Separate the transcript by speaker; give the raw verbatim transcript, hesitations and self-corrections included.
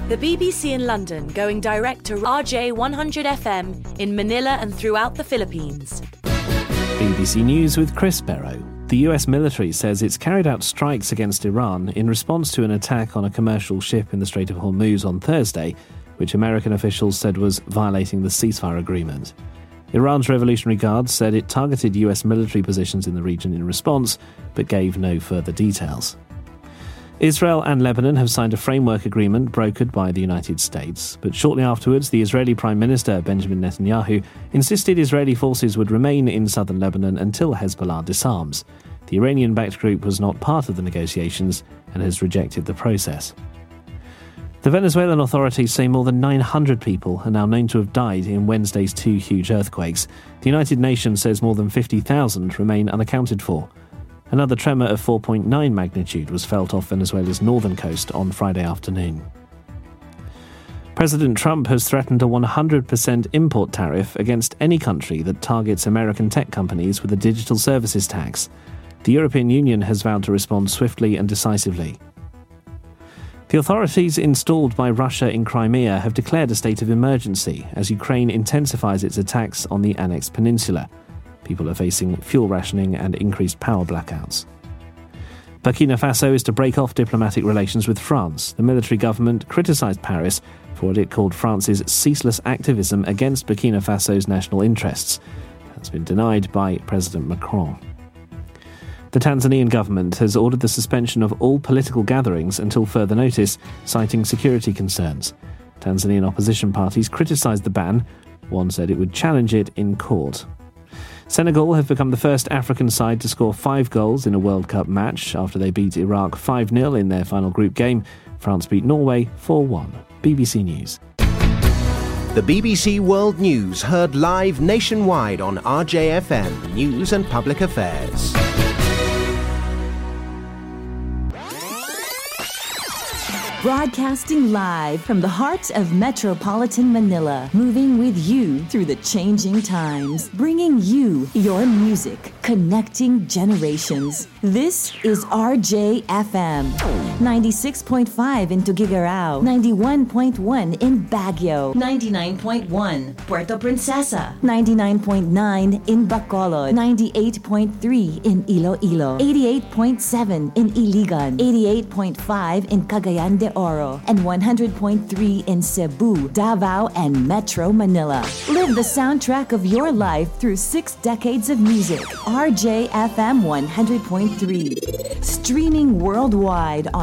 Speaker 1: The B B C in London going direct to R J one hundred F M in Manila and throughout the Philippines.
Speaker 2: B B C News with Chris Barrow. The U S military says it's carried out strikes against Iran in response to an attack on a commercial ship in the Strait of Hormuz on Thursday, which American officials said was violating the ceasefire agreement. Iran's Revolutionary Guard said it targeted U S military positions in the region in response, but gave no further details. Israel and Lebanon have signed a framework agreement brokered by the United States, but shortly afterwards the Israeli Prime Minister Benjamin Netanyahu insisted Israeli forces would remain in southern Lebanon until Hezbollah disarms. The Iranian-backed group was not part of the negotiations and has rejected the process. The Venezuelan authorities say more than nine hundred people are now known to have died in Wednesday's two huge earthquakes. The United Nations says more than fifty thousand remain unaccounted for. Another tremor of four point nine magnitude was felt off Venezuela's northern coast on Friday afternoon. President Trump has threatened a one hundred percent import tariff against any country that targets American tech companies with a digital services tax. The European Union has vowed to respond swiftly and decisively. The authorities installed by Russia in Crimea have declared a state of emergency as Ukraine intensifies its attacks on the annexed peninsula. People are facing fuel rationing and increased power blackouts. Burkina Faso is to break off diplomatic relations with France. The military government criticised Paris for what it called France's ceaseless activism against Burkina Faso's national interests. That's been denied by President Macron. The Tanzanian government has ordered the suspension of all political gatherings until further notice, citing security concerns. Tanzanian opposition parties criticised the ban. One said it would challenge it in court. Senegal have become the first African side to score five goals in a World Cup match after they beat Iraq five nil in their final group game. France beat Norway four one. B B C News.
Speaker 3: The B B C World News heard live nationwide on R J F M News and Public Affairs.
Speaker 4: Broadcasting live from the heart of metropolitan Manila, moving with you through the changing times, bringing you your music, connecting generations. This is R J F M, ninety-six point five in Tuguegarao, ninety-one point one in Baguio, ninety-nine point one Puerto Princesa, ninety-nine point nine in Bacolod, ninety-eight point three in Iloilo, eighty-eight point seven in Iligan, eighty-eight point five in Cagayan de Oro, and one hundred point three in Cebu, Davao, and Metro Manila. Live the soundtrack of your life through six decades of music. R J F M one hundred point three. Streaming worldwide on